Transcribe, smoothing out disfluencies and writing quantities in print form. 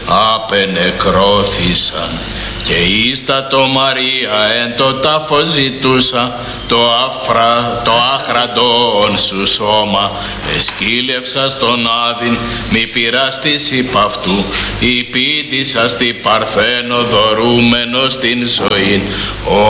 απενεκρώθησαν. Και ίστατο Μαρία εν το τάφο ζητούσα, το άχραντον σου σώμα, εσκύλευσα στον Άδην, μη πειραστείς υπ' αυτού, υπήτησα στη Παρθένο δωρούμενο στην ζωή.